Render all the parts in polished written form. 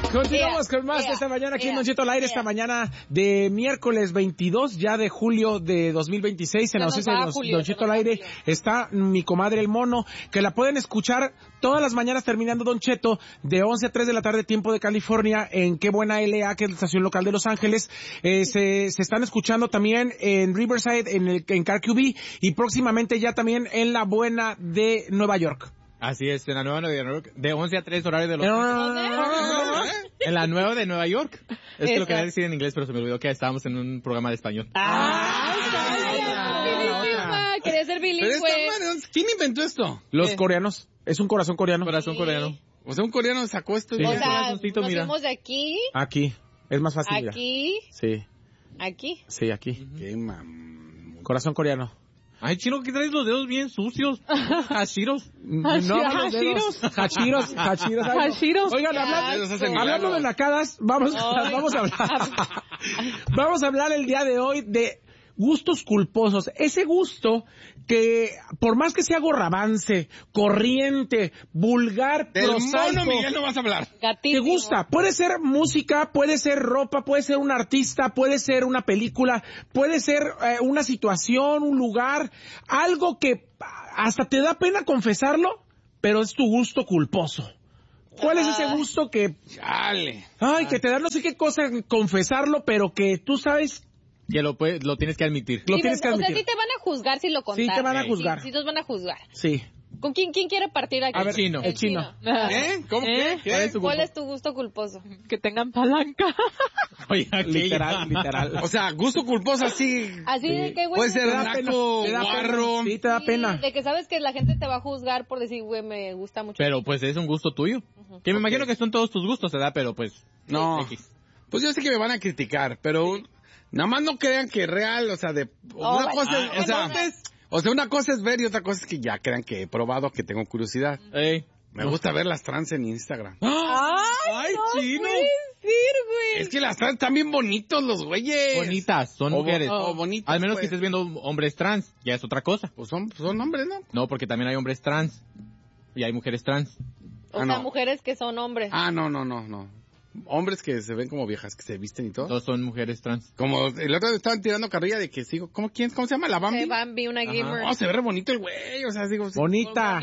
Continuamos con más esta mañana aquí en Don Cheto al aire, esta mañana de miércoles 22 ya de julio de 2026 en la ausencia de Don Cheto al aire está mi comadre El Mono, que la pueden escuchar todas las mañanas terminando Don Cheto de 11 a 3 de la tarde tiempo de California en Qué Buena LA, que es la estación local de Los Ángeles. Se están escuchando también en Riverside, en CarQB y próximamente ya también en La Buena de Nueva York. Así es, en la nueva de Nueva York, de 11 a 3 horario de Los Ángeles. En la nueva de Nueva York. Es que lo quería decir en inglés, pero se me olvidó que estábamos en un programa de español. Quería ser bilingüe. ¿Quién inventó esto? Los coreanos. Es un corazón coreano. Corazón coreano. O sea, un coreano sacó esto. Sí. O sea, nos fuimos de aquí. Aquí. Es más fácil. Aquí. Mira. Sí. Aquí. Sí, aquí. Qué Corazón coreano. Ay, Chino, que traes los dedos bien sucios. Hashiros. No, Hashiros. Oigan, hablando de nacadas, vamos a hablar el día de hoy de gustos culposos. Ese gusto que, por más que sea gorravance, corriente, vulgar, prosaico, Mono Miguel no vas a hablar. Gatísimo. ¿Te gusta? Puede ser música, puede ser ropa, puede ser un artista, puede ser una película, puede ser una situación, un lugar, algo que hasta te da pena confesarlo, pero es tu gusto culposo. ¿Cuál es ese gusto que... Chale. Ay, que te da no sé qué cosa confesarlo, pero que tú sabes... Que lo tienes que admitir. Lo tienes que admitir. O sea, sí te van a juzgar si lo contas. Sí, te van a juzgar. Sí, nos van a juzgar. Sí. ¿Con quién quiere partir aquí? A ver, Chino. El Chino. ¿Cómo que? ¿Cuál es tu gusto culposo? Que tengan palanca. Oye, Literal. O sea, gusto culposo así. Así de que, güey. Puede ser naco, Te da pena. guarro. Sí, te da pena. De que sabes que la gente te va a juzgar por decir, güey, me gusta mucho. Pero pues es un gusto tuyo. Que me imagino que son todos tus gustos, ¿verdad? Pero pues... No. X. Pues yo sé que me van a criticar, pero nada más no crean que es real, o sea, una cosa es ver y otra cosa es que ya crean que he probado, que tengo curiosidad. Me gusta ver las trans en Instagram. ¡Ay, no Chino! puede ser, güey! Es que las trans están bien bonitos los güeyes. Bonitas, son mujeres. O bonitas. Al menos pues. que estés viendo hombres trans, ya es otra cosa. Pues son hombres, ¿no? No, porque también hay hombres trans. Y hay mujeres trans. O sea, no. mujeres que son hombres. No. Hombres que se ven como viejas, que se visten y todo. Todos son mujeres trans. Como el otro día estaban tirando carrilla de que sigo, ¿cómo se llama? ¿La Bambi? Bambi, una gamer. Oh, se ve re bonito el güey, o sea, digo... Bonita.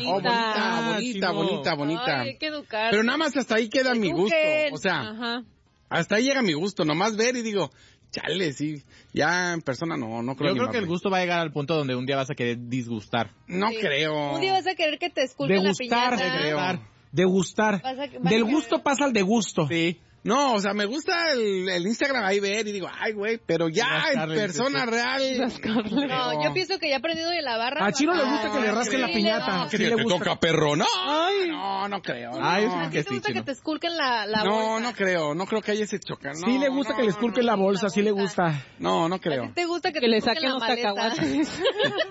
Bonita. Ay, hay que educar. Pero nada más hasta ahí queda mi gusto, o sea, Ajá. hasta ahí llega mi gusto, nomás ver y digo, chale, sí, ya en persona no creo. Yo creo que el gusto va a llegar al punto donde un día vas a querer disgustar. No Sí. creo. Un día vas a querer que te esculpen la Degustar, piñata. Degustar. Del gusto pasa al degusto. Sí. No, o sea, me gusta el Instagram ahí ver y digo, ay, güey, pero ya en persona real. No, yo pienso que ya aprendido de la barra. A Chino le gusta que le rasquen la piñata. Que Sí te le gusta. toca perro, no. No creo. Ay, no. ¿A ti te gusta que te esculquen la bolsa? No creo que haya ese chocar. No, Sí le gusta que le esculquen la bolsa, sí le gusta. No ¿A creo. ti te gusta que Que te le esculquen saquen la los maleta? cacahuates.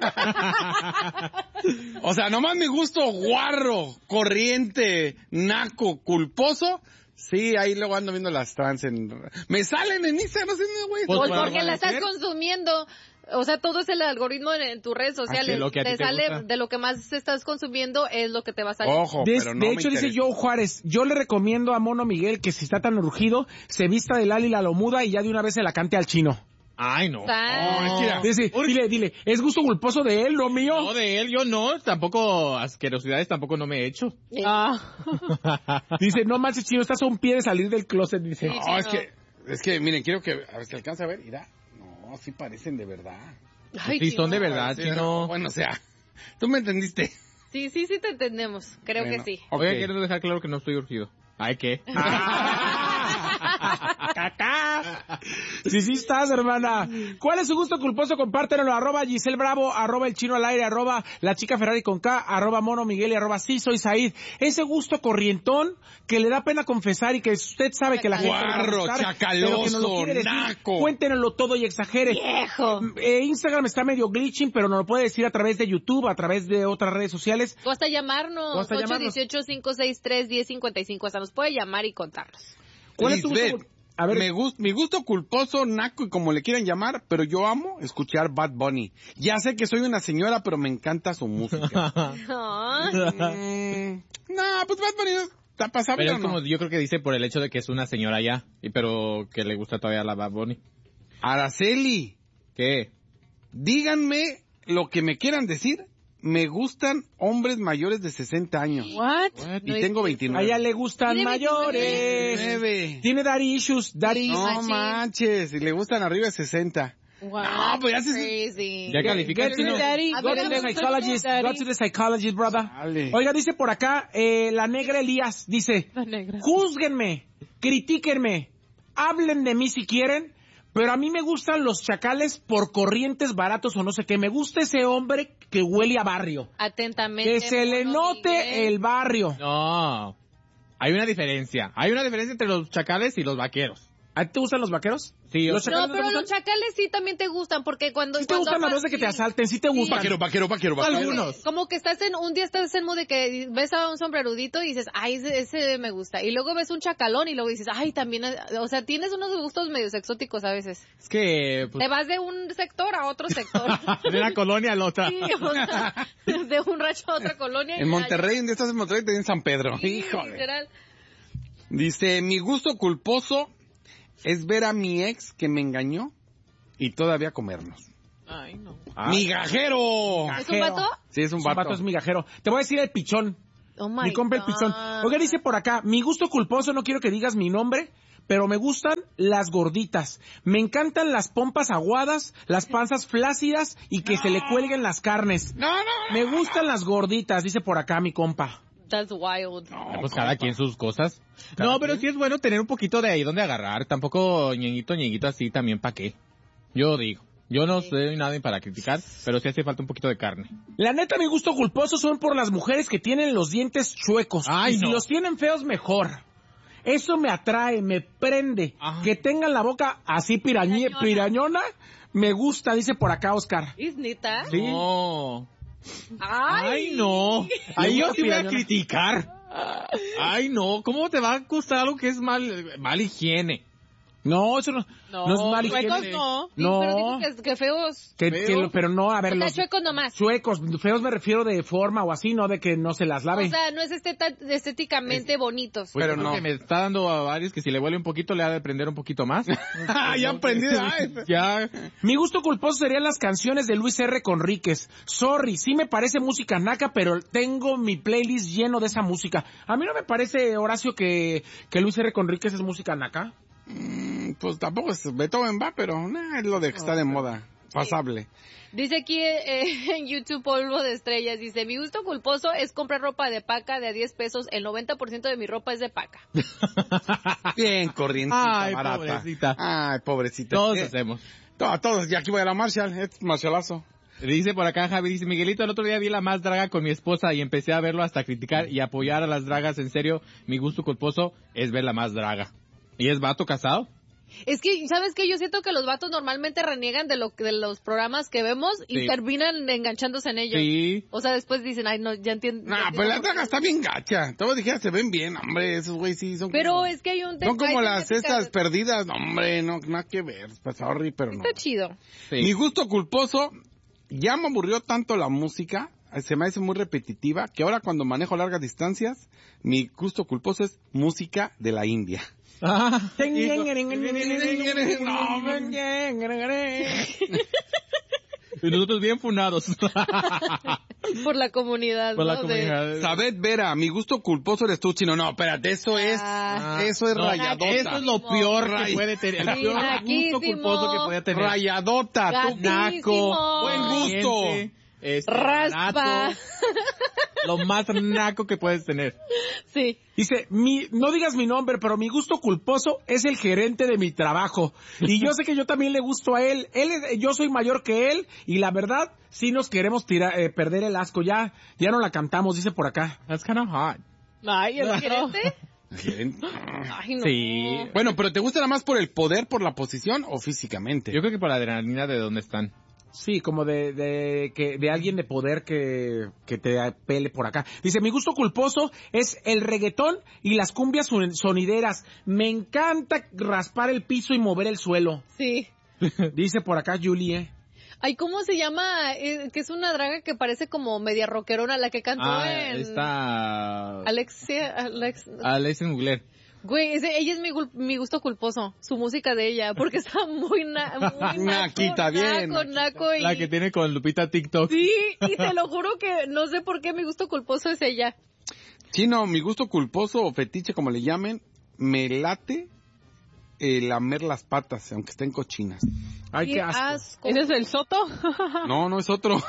O sea, nomás mi gusto guarro, corriente, naco, culposo. Sí, ahí luego ando viendo las trans me salen en Instagram, no sé, güey. Pues, Pues para porque la estás aparecer. consumiendo. O sea, todo es el algoritmo en tus redes sociales. sí, lo que a ti te te sale gusta. de lo que más estás consumiendo es lo que te va a salir. Ojo, pero no De me hecho, dice interesa. Joe Juárez, yo le recomiendo a Mono Miguel que si está tan urgido, se vista de Lali la Lomuda y ya de una vez se la cante al Chino. Ay, no. Dile, es gusto culposo de él, no mío. No, de él yo no. Tampoco, asquerosidades tampoco no me he hecho. Dice, no manches, Chino, estás a un pie de salir del closet, dice. No, es que, miren, quiero que, a ver si alcanza a ver, mira. No, sí parecen de verdad. Ay, Sí, son de Chino. verdad, Chino. Bueno, o sea, tú me entendiste. Sí te entendemos. Creo Bueno, que sí. ok. Oye, quiero dejar claro que no estoy urgido. Ay, ¿qué? Sí estás, hermana. ¿Cuál es su gusto culposo? Compártenlo, @Giselle Bravo, @El Chino al aire, @La Chica Ferrari con K, @Mono Miguel y @Sí Soy Said. Ese gusto corrientón que le da pena confesar y que usted sabe que la gente le va a Guarro, gustar, chacaloso, pero que no lo quiere decir. naco. Cuéntenlo todo y exagere. Viejo. Instagram está medio glitching, pero nos lo puede decir a través de YouTube, a través de otras redes sociales. O hasta llamarnos. O hasta llamarnos. 818-563-1055. Hasta nos puede llamar y contarnos. ¿Cuál es tu Lisbeth, gusto? A ver, mi gusto culposo, naco y como le quieran llamar, pero yo amo escuchar Bad Bunny. Ya sé que soy una señora, pero me encanta su música. Ay. No, pues Bad Bunny está pasable. Pero es como, yo creo que dice por el hecho de que es una señora ya, pero que le gusta todavía la Bad Bunny. Araceli. ¿Qué? Díganme lo que me quieran decir. Me gustan hombres mayores de 60 años. What? Y tengo 29. A ella le gustan mayores. 29. Tiene daddy issues. No manches, y le gustan arriba de 60. Wow, no, pues ya se... crazy. Ya califica. Go to the psychologist, brother. Dale. Oiga, dice por acá, la negra Elías, dice, júzguenme, critíquenme, hablen de mí si quieren, pero a mí me gustan los chacales por corrientes baratos o no sé qué. Me gusta ese hombre que huele a barrio. Atentamente. Que se le note el barrio. No. Hay una diferencia. Hay una diferencia entre los chacales y los vaqueros. ¿A ti te gustan los vaqueros? Sí, No, pero los chacales sí también te gustan, porque cuando... Sí te gustan a veces que te asalten, sí te gustan. Vaquero. Algunos. Como que un día estás en mood de que ves a un sombrerudito y dices, ay, ese me gusta. Y luego ves un chacalón y luego dices, ay, también, o sea, tienes unos gustos medios exóticos a veces. Es que... Te vas de un sector a otro sector. De una colonia a la otra. Sí, o sea, de un rancho a otra colonia. En Monterrey, ¿dónde estás en Monterrey? Te en San Pedro. Sí, Híjole. literal. Dice, mi gusto culposo es ver a mi ex que me engañó y todavía comernos. Ay, no. ¡Migajero! ¿Es un vato? Sí, es un Su vato. vato es migajero. Te voy a decir el pichón. Oh my Mi compa el God. pichón. Oiga, dice por acá, mi gusto culposo, no quiero que digas mi nombre, pero me gustan las gorditas. Me encantan las pompas aguadas, las panzas flácidas y que se le cuelguen las carnes. No. Me gustan las gorditas, dice por acá mi compa. That's wild. Pues cada quien sus cosas. No, pero sí es bueno tener un poquito de ahí donde agarrar. Tampoco ñeñito así también, ¿para qué? Yo digo. Yo no soy nadie para criticar, pero sí hace falta un poquito de carne. La neta, mi gusto culposo son por las mujeres que tienen los dientes chuecos. Ay, y si no. los tienen feos, mejor. Eso me atrae, me prende. Ajá. Que tengan la boca así pirañona, me gusta, dice por acá Oscar. ¿Es neta? Sí. No. Ay, no. Ahí yo sí voy a Pirañona. criticar. Ay, no. ¿Cómo te va a gustar algo que es mal higiene? No, eso no es mal chuecos higiene. no. No. Pero dices que feos. Pero no, a ver, O sea, los chuecos nomás. chuecos, feos me refiero de forma o así, no de que no se las lave. O sea, no es estéticamente bonitos. Pues Pero creo no. que me está dando a varios que si le huele un poquito le ha de prender un poquito más. Ya aprendí. Ya. Mi gusto culposo serían las canciones de Luis R. Conríquez. Sorry, sí me parece música naca, pero tengo mi playlist lleno de esa música. A mí no me parece, Horacio, que Luis R. Conríquez es música naca. Pues tampoco es Beethoven, va, pero es lo de que está de moda. Pasable. Dice aquí en YouTube Polvo de Estrellas, dice, mi gusto culposo es comprar ropa de paca de a 10 pesos, el 90% de mi ropa es de paca. Bien, corrientita, Ay, barata. pobrecita. Ay, pobrecita. Todos hacemos. Todos, y aquí voy a la Marshall, es Marshalazo. Dice por acá Javi, dice, Miguelito, el otro día vi La Más Draga con mi esposa y empecé a verlo hasta criticar y apoyar a las dragas. En serio, mi gusto culposo es ver La Más Draga. ¿Y es vato casado? Es que, ¿sabes qué? Yo siento que los vatos normalmente reniegan de los programas que vemos y Sí. terminan enganchándose en ellos. Sí. O sea, después dicen, ay, no, ya entiendo. Nah, pues la draga está bien gacha. Todos dijeron, se ven bien, hombre, esos güeyes sí son Pero como... es que hay un... Son como hay las temáticas- esas perdidas, no, hombre, no, nada que ver, pues sorry, pero no. Está chido. Sí. Mi gusto culposo, ya me aburrió tanto la música, se me hace muy repetitiva, que ahora cuando manejo largas distancias, mi gusto culposo es música de la India. Ah, y nosotros bien funados. Por la comunidad, Por la ¿no? comunidad. Sabed Vera, mi gusto culposo eres tú, chino. No, espérate, eso es No, rayadota. eso es lo peor que puede tener. El Sí, peor gusto naquísimo. culposo que puede tener. Rayadota, tú Gatísimo. naco. Buen gusto. Raspa. Naco, lo más naco que puedes tener. Sí. Dice, no digas mi nombre, pero mi gusto culposo es el gerente de mi trabajo. Y yo sé que yo también le gusto a él. Yo soy mayor que él y la verdad, sí nos queremos perder el asco. Ya no la cantamos, dice por acá. That's kind of hot. Ay, ¿el gerente? Ay, no. Sí. Bueno, pero ¿te gusta nada más por el poder, por la posición o físicamente? Yo creo que por la adrenalina de dónde están. Sí, como de alguien de poder que te pele por acá. Dice, mi gusto culposo es el reggaetón y las cumbias sonideras. Me encanta raspar el piso y mover el suelo. Sí. Dice por acá Julie. Ay, ¿cómo se llama? Que es una draga que parece como media rockerona, la que cantó en... Está... Alexia Mugler. Güey, ella es mi gusto culposo, su música de ella, porque está muy naquita, bien. Naco y... La que tiene con Lupita TikTok. Sí, y te lo juro que no sé por qué mi gusto culposo es ella. Chino, mi gusto culposo o fetiche, como le llamen, me late lamer las patas, aunque estén cochinas. Ay, qué asco. ¿Ese es el Soto? No es otro.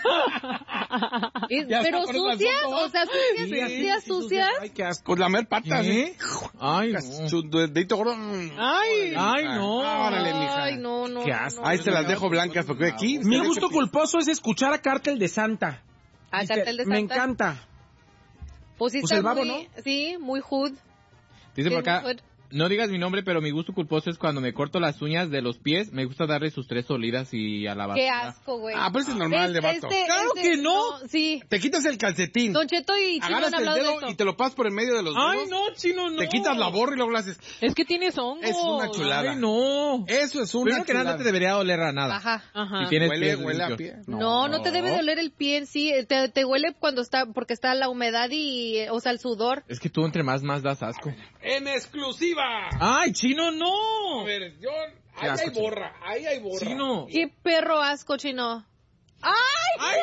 Pero sucias, o sea, sucias. Ay, qué asco. Pues lamer patas, ¿eh? Ay, Su dedito gordo. ay, no. Órale, mija. Ay, no. Qué asco. Ahí se las dejo blancas, porque aquí... Mi gusto culposo es escuchar a Cártel de Santa. ¿A Cártel de Santa? Me encanta. Pues sí, Pues está el babo, muy, ¿no? Sí, muy hood. Dice por acá, Hood. no digas mi nombre, pero mi gusto culposo es cuando me corto las uñas de los pies, me gusta darle sus 3 olidas y a la basura. Qué asco, güey. Ah, pues es normal de vato. ¡Claro que no! Sí. Te quitas el calcetín. Don Cheto y Chino Agarras han el hablado de dedo esto. y te lo pasas por el medio de los dedos. Ay, no, Chino, no. Te quitas la borra y luego lo haces. Es que tienes hongos. Es una chulada. Ay, no. Eso es una Primero que chulada. nada, no te debería oler a nada. Ajá. Si tienes Huele pies a limpios. pie. No te debe de oler el pie en sí. Te huele cuando está, porque está la humedad y, o sea, el sudor. Es que tú entre más das asco. En exclusiva. Ay, Chino, no. A ver, ahí hay borra. Chino. Qué perro asco, Chino. Ay,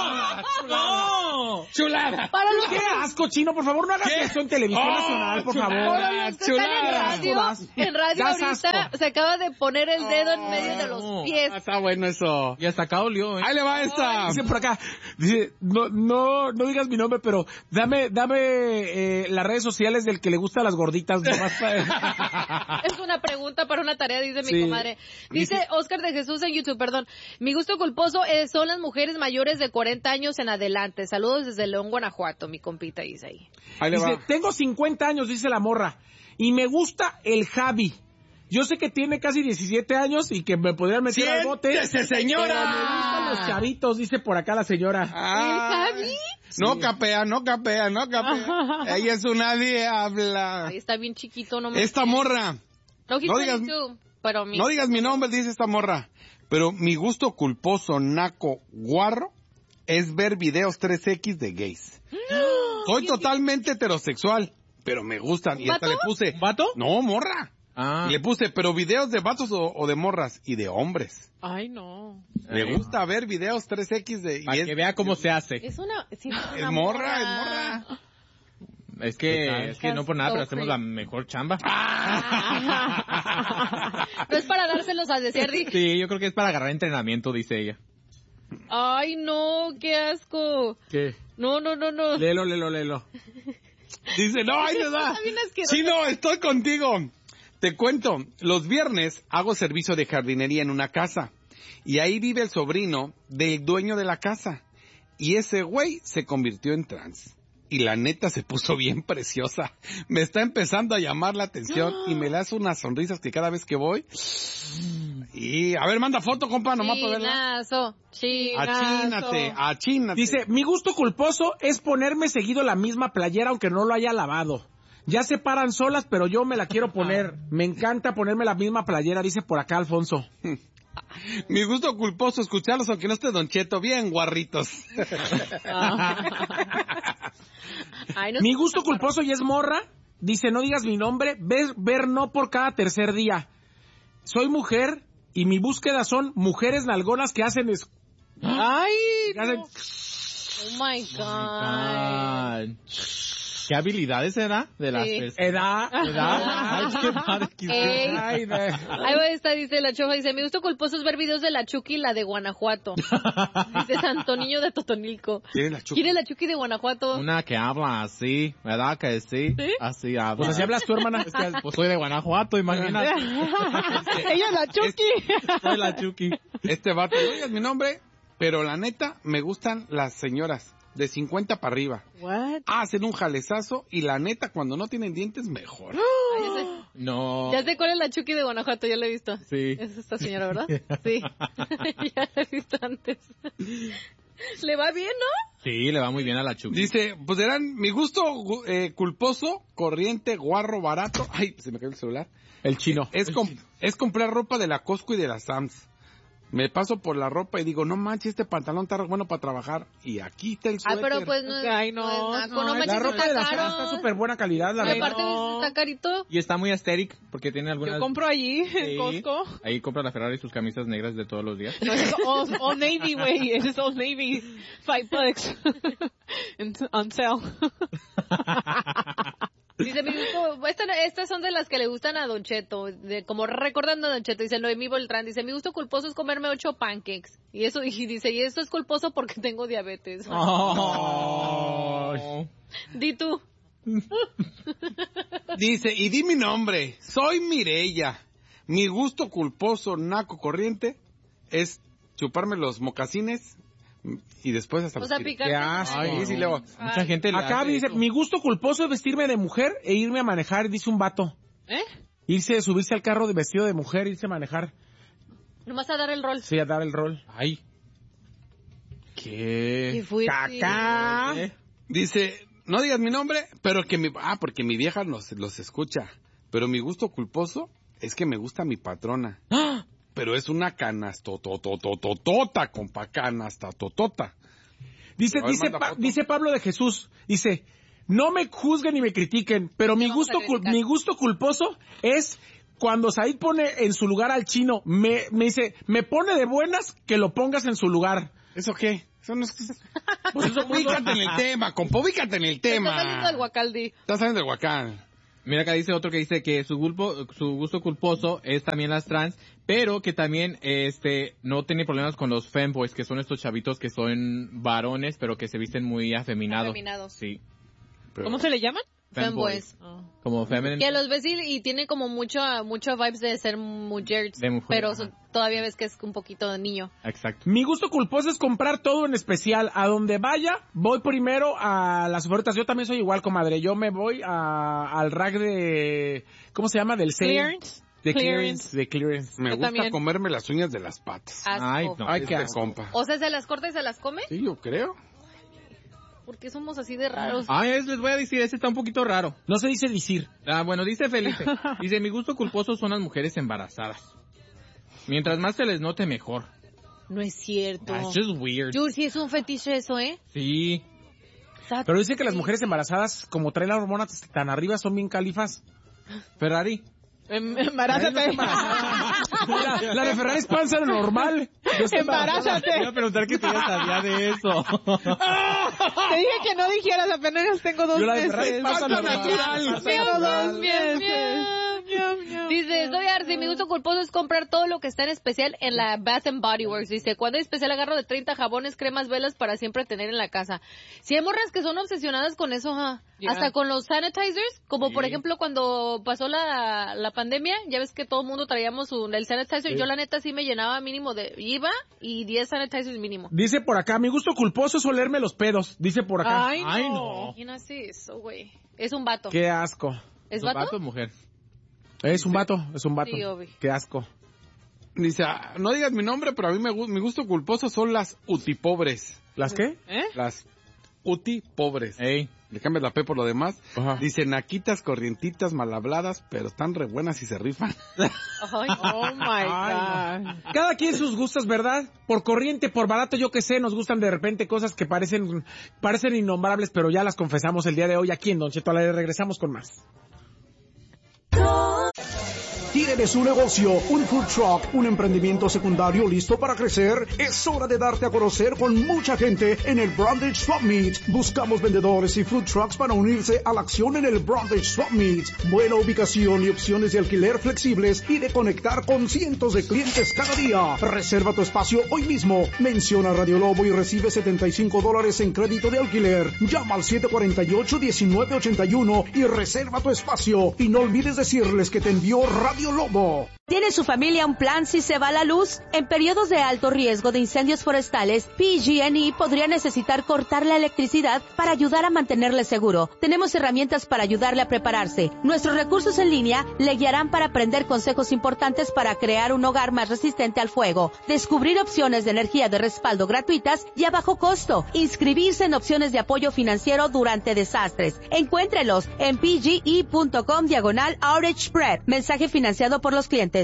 no. Chulada. Para los Qué asco, Chino, por favor, no hagas eso en televisión nacional, por favor. Para los que están en radio Das ahorita, asco. se acaba de poner el dedo en medio de los pies. Está bueno eso. Y hasta acá olió, Ahí le va esta. Dice por acá, dice, no digas mi nombre, pero dame las redes sociales del que le gusta las gorditas. Nomás Es una pregunta para una tarea, dice Sí. mi comadre. Dice Oscar de Jesús en YouTube, perdón. Mi gusto culposo son las mujeres mayores de 40 años en adelante. Saludos desde León, Guanajuato, mi compita dice ahí. Ahí le Dice, va. tengo 50 años, dice la morra, y me gusta el Javi. Yo sé que tiene casi 17 años y que me podrían meter al bote. ¡Siéntese, señora! Pero me gustan los chavitos, dice por acá la señora. ¿El Javi? No capea. Ella es una diabla. Ahí está bien chiquito, no me... Esta morra. No, no digas- pero mi... No digas mi nombre, dice esta morra. Pero mi gusto culposo, naco, guarro, es ver videos 3X de gays. Soy totalmente heterosexual, pero me gustan. Y hasta ¿Vato? le puse... ¿Vato? No, morra. Ah. Y le puse, pero videos de vatos o de morras y de hombres. Ay, no. Le gusta ver videos 3X de... Para que vea cómo se hace. Es una... sí, Es morra. Es que no por nada, pero hacemos la mejor chamba. No es para dárselos a desear. Sí, yo creo que es para agarrar entrenamiento, dice ella. Ay, no, qué asco. ¿Qué? No. Léelo. Dice, no, ahí le da. Está bien asqueroso. Sí, no, estoy contigo. Te cuento, los viernes hago servicio de jardinería en una casa. Y ahí vive el sobrino del dueño de la casa. Y ese güey se convirtió en trans. Y la neta se puso bien preciosa. Me está empezando a llamar la atención y me le hace unas sonrisas que cada vez que voy. Y a ver, manda foto, compa, nomás para verla. Chinazo. Achínate. Dice, mi gusto culposo es ponerme seguido la misma playera aunque no lo haya lavado. Ya se paran solas, pero yo me la quiero poner. Me encanta ponerme la misma playera, dice por acá Alfonso. Mi gusto culposo escucharlos aunque no esté Don Cheto, bien guarritos. Ay, no Mi sé. gusto culposo y es morra, dice, no digas mi nombre, ver no por cada tercer día. Soy mujer y mi búsqueda son mujeres nalgonas que hacen... Ay, que hacen- no. Oh my God. ¿Qué habilidades será de las Sí. Edad. Ay, qué padre que Ey. Ay, Ahí va esta, dice la chofa, dice, mi gusto culposo es ver videos de la Chucky y la de Guanajuato. Dice Santo Niño de Totonilco. ¿Quién es la Chucky? ¿Quién es la Chucky de Guanajuato? Una que habla así, ¿verdad que sí? ¿Sí? Así habla. Pues así hablas tú, hermana. Es que, pues soy de Guanajuato, imagínate. Ella es la Chucky. Soy la Chucky. Este vato, no digas mi nombre, pero la neta, me gustan las señoras de 50 para arriba. What? Hacen un jalezazo y la neta, cuando no tienen dientes, mejor. Ay, No. ya sé cuál es la Chucky de Guanajuato, ya la he visto. Sí. Es esta señora, ¿verdad? Sí. Ya la he visto antes. ¿Le va bien, no? Sí, le va muy bien a la Chucky. Dice, pues eran mi gusto culposo, corriente, guarro, barato. Ay, se me cayó el celular. El chino. Es comprar ropa de la Costco y de la Sam's. me paso por la ropa y digo, no manches, este pantalón está bueno para trabajar. Y aquí está el suéter. pero pues no. Ay, no. No la ropa de la Fran está súper buena calidad, la verdad. Aparte está carito. Y está muy aesthetic porque tiene algunas... Yo compro allí, en Costco. Ahí compra la Ferrari sus camisas negras de todos los días. No, es Old Navy, güey. Es Old Navy. $5 on sale. Dice, estas son de las que le gustan a Don Cheto, como recordando a Don Cheto. Dice Noemí Beltrán, dice, mi gusto culposo es comerme 8 pancakes. Y eso es culposo porque tengo diabetes. Oh. Di tú. Dice, y di mi nombre, soy Mireya. Mi gusto culposo, naco corriente, es chuparme los mocasines y después hasta o sea, picarte. Ay, sí, luego. Mucha gente le Acá hace dice, eso. mi gusto culposo es vestirme de mujer e irme a manejar, dice un vato. Subirse al carro de vestido de mujer, irse a manejar. Nomás a dar el rol. Sí, a dar el rol. Ay. ¿Qué? Caca. Dice, no digas mi nombre, pero que porque mi vieja los escucha. Pero mi gusto culposo es que me gusta mi patrona. ¡Ah! Pero es una canastototototota, compa, canastototota. Dice Pablo de Jesús, dice, no me juzguen ni me critiquen, pero mi gusto culposo es cuando Said pone en su lugar al chino, me dice, me pone de buenas que lo pongas en su lugar. ¿Eso qué? Eso no es... Pues eso, ubícate en el tema, compa, ubícate en el tema. Está saliendo del Huacaldi. Está saliendo del Huacán. Mira, acá dice otro que dice que su gusto culposo es también las trans, pero que también no tiene problemas con los femboys, que son estos chavitos que son varones, pero que se visten muy afeminados. Sí. Pero... ¿Cómo se le llaman? Femboys. Como feminine. Que los ves y tiene como mucho vibes de ser mujeres, de mujer, pero todavía ves que es un poquito de niño. Exacto. Mi gusto culposo es comprar todo en especial. A donde vaya, voy primero a las ofertas. Yo también soy igual, comadre. Yo me voy al rack de... ¿Cómo se llama? Del sale. Clearance. De clearance. Me gusta también. comerme las uñas de las patas. Asco. Ay, no. Ay, qué asco. Compa. O sea, ¿se las corta y se las come? Sí, yo creo. ¿Por qué somos así de raros? Les voy a decir, ese está un poquito raro. No se dice decir. Bueno, dice Felipe. Dice, mi gusto culposo son las mujeres embarazadas. Mientras más se les note, mejor. No es cierto. That's just weird. Yur, sí es un fetiche eso, ¿eh? Sí. Pero dice que las mujeres embarazadas, como traen las hormonas tan arriba, son bien califas. Ferrari. Embarázate. Mira, la de Ferrari es panza normal. Embarázate. Te iba a preguntar qué te sabía de eso. Te dije que no dijeras, apenas tengo 2 Yo la de Ferrari meses. panza natural. Tengo 2 meses. Dice, soy Arce, mi gusto culposo es comprar todo lo que está en especial en la Bath and Body Works. Dice, cuando hay especial agarro de 30 jabones, cremas, velas para siempre tener en la casa. Si hay morras que son obsesionadas con eso, hasta con los sanitizers, como por ejemplo cuando pasó la pandemia, ya ves que todo el mundo traíamos el sanitizer. Yo la neta sí me llenaba mínimo iba y 10 sanitizers mínimo. Dice por acá, mi gusto culposo es olerme los pedos. Dice por acá. Ay, no. ¿Quién hace eso, güey? Es un vato. Qué asco. ¿Es vato? ¿Vato o mujer? Es un vato. Sí, obvio. Qué asco. Dice, no digas mi nombre, pero a mí mi gusto culposo son las utipobres. ¿Las qué? Las utipobres. Ey. Le cambias la P por lo demás. Ajá. Dice, naquitas, corrientitas, mal habladas, pero están re buenas y se rifan. Ay, Oh my God. Cada quien sus gustos, ¿verdad? Por corriente, por barato, yo que sé, nos gustan de repente cosas que parecen innombrables, pero ya las confesamos el día de hoy aquí en Don Cheto al Aire. Regresamos con más. ¿Tienes su negocio, un food truck, un emprendimiento secundario listo para crecer? Es hora de darte a conocer con mucha gente en el Brandage Swap Meet. Buscamos vendedores y food trucks para unirse a la acción en el Brandage Swap Meet. Buena ubicación y opciones de alquiler flexibles y de conectar con cientos de clientes cada día. Reserva tu espacio hoy mismo. Menciona Radio Lobo y recibe $75 en crédito de alquiler. Llama al 748-1981 y reserva tu espacio. Y no olvides decirles que te envió Radio Lobo. ¿Tiene su familia un plan si se va la luz? En periodos de alto riesgo de incendios forestales, PG&E podría necesitar cortar la electricidad para ayudar a mantenerle seguro. Tenemos herramientas para ayudarle a prepararse. Nuestros recursos en línea le guiarán para aprender consejos importantes para crear un hogar más resistente al fuego, descubrir opciones de energía de respaldo gratuitas y a bajo costo, inscribirse en opciones de apoyo financiero durante desastres. Encuéntrelos en pge.com/outage spread. Mensaje financiado por los clientes.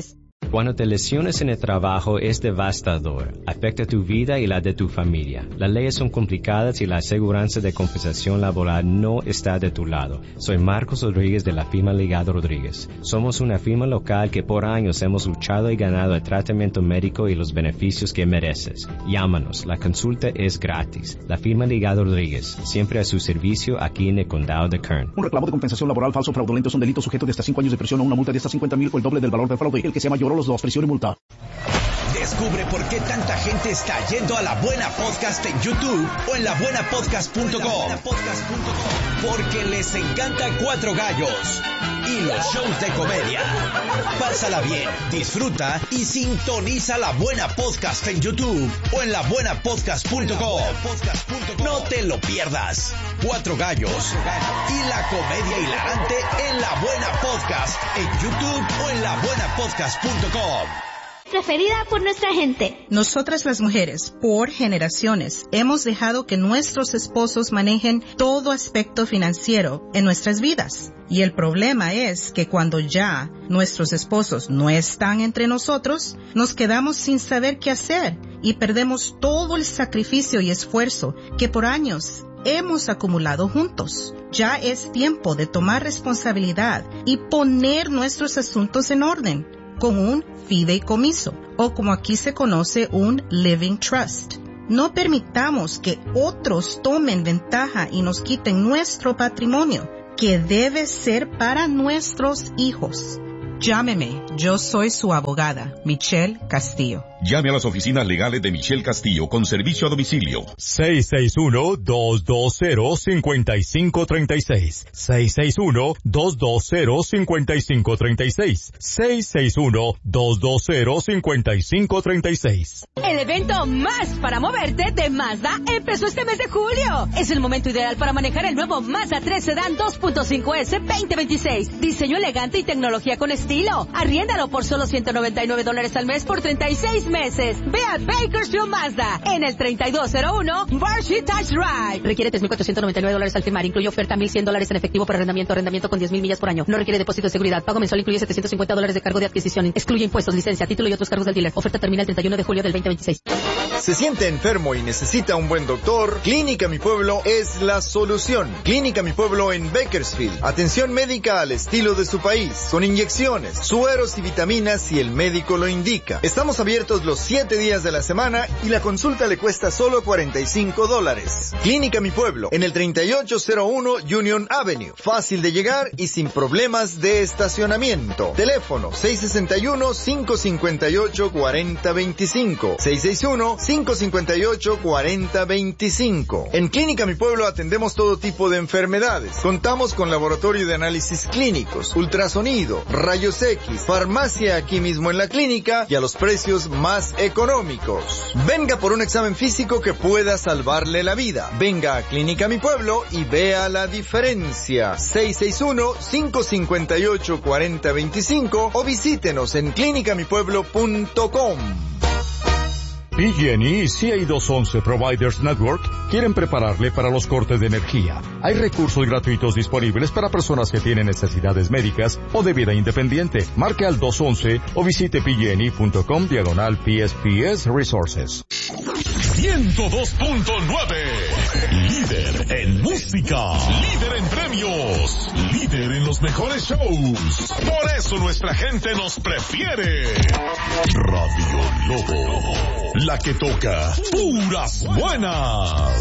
Cuando te lesiones en el trabajo es devastador. Afecta tu vida y la de tu familia. Las leyes son complicadas y la aseguranza de compensación laboral no está de tu lado. Soy Marcos Rodríguez de la firma Ligado Rodríguez. Somos una firma local que por años hemos luchado y ganado el tratamiento médico y los beneficios que mereces. Llámanos, la consulta es gratis. La firma Ligado Rodríguez, siempre a su servicio aquí en el condado de Kern. Un reclamo de compensación laboral falso o fraudulento es un delito sujeto de hasta 5 años de prisión o una multa de hasta 50,000 o el doble del valor del fraude. El que sea mayor a los dos, prisión y multa. Descubre por qué tanta gente está yendo a La Buena Podcast en YouTube o en labuenapodcast.com. Porque les encanta Cuatro Gallos y los shows de comedia. Pásala bien, disfruta y sintoniza La Buena Podcast en YouTube o en labuenapodcast.com. No te lo pierdas. Cuatro Gallos y la comedia hilarante en La Buena Podcast en YouTube o en labuenapodcast.com. Preferida por nuestra gente. Nosotras las mujeres, por generaciones, hemos dejado que nuestros esposos manejen todo aspecto financiero en nuestras vidas. Y el problema es que cuando ya nuestros esposos no están entre nosotros, nos quedamos sin saber qué hacer y perdemos todo el sacrificio y esfuerzo que por años hemos acumulado juntos. Ya es tiempo de tomar responsabilidad y poner nuestros asuntos en orden con un fideicomiso, o como aquí se conoce, un living trust. No permitamos que otros tomen ventaja y nos quiten nuestro patrimonio, que debe ser para nuestros hijos. Llámeme, yo soy su abogada, Michelle Castillo. Llame a las oficinas legales de Michelle Castillo con servicio a domicilio. 661-220-5536. 661-220-5536. 661-220-5536. El evento más para moverte de Mazda empezó este mes de julio. Es el momento ideal para manejar el nuevo Mazda 3 Sedan 2.5S 2026. Diseño elegante y tecnología con estilo. Arriéndalo por solo $199 al mes por 36 meses. Ve a Bakersfield Mazda en el 3201 Barshee Touch Drive. Requiere $3,499 al firmar. Incluye oferta $1,100 en efectivo por arrendamiento con 10,000 millas por año. No requiere depósito de seguridad. Pago mensual incluye $750 de cargo de adquisición. Excluye impuestos, licencia, título y otros cargos del dealer. Oferta termina el 31 de julio del 2026. ¿Se siente enfermo y necesita un buen doctor? Clínica Mi Pueblo es la solución. Clínica Mi Pueblo en Bakersfield. Atención médica al estilo de su país, con inyecciones, sueros y vitaminas si el médico lo indica. Estamos abiertos los 7 días de la semana y la consulta le cuesta solo $45. Clínica Mi Pueblo, en el 3801 Union Avenue. Fácil de llegar y sin problemas de estacionamiento. Teléfono 661-558-4025. 661-558-4025. En Clínica Mi Pueblo atendemos todo tipo de enfermedades. Contamos con laboratorio de análisis clínicos, ultrasonido, rayos X, farmacia aquí mismo en la clínica y a los precios más económicos. Venga por un examen físico que pueda salvarle la vida. Venga a Clínica Mi Pueblo y vea la diferencia. 661-558-4025 o visítenos en clinicamipueblo.com. PG&E y CA211 Providers Network quieren prepararle para los cortes de energía. Hay recursos gratuitos disponibles para personas que tienen necesidades médicas o de vida independiente. Marque al 211 o visite pgne.com/PSPS Resources. 102.9. Líder en música. Líder en premios. Líder en los mejores shows. Por eso nuestra gente nos prefiere. Radio Lobo. La que toca puras buenas.